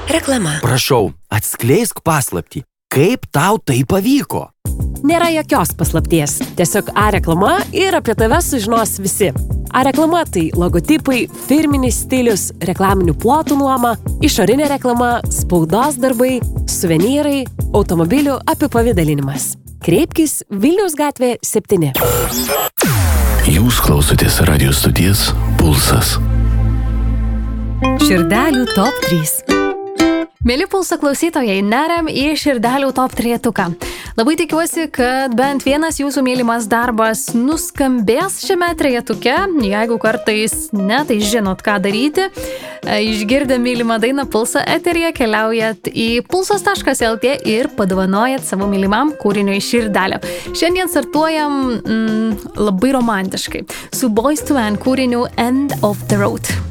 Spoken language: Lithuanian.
Reklama. Prašau, atskleisk paslaptį. Kaip tau tai pavyko? Nėra jokios paslapties. Tiesiog A-reklama ir apie tave sužinos visi. A-reklama tai logotipai, firminis stilius, reklaminių plotų nuoma, išorinė reklama, spaudos darbai, suvenyrai, automobilių apipavidalinimas. Kreipkis Vilniaus gatvė 7. Jūs klausotės radio stoties Pulsas. Širdelių top 3. Mėly Pulso klausytojai, neriam į širdelių top 3-tuką. Labai tikiuosi, kad bent vienas jūsų mylimas darbas nuskambės šiame 3-tuke. Jeigu kartais ne, tai žinot, ką daryti. Išgirdę mylimą dainą Pulso eteryje, keliaujat į pulsas.lt ir padovanojat savo mylimam kūriniui širdelę. Šiandien startuojam labai romantiškai su Boyz II Men kūriniu End of the Road.